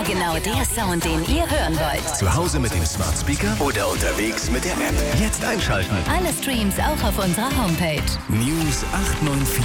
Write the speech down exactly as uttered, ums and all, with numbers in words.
immer genau der Sound, den ihr hören wollt. Zu Hause mit dem Smart Speaker oder unterwegs mit der App. Jetzt einschalten. Alle Streams auch auf unserer Homepage. News acht neun vier.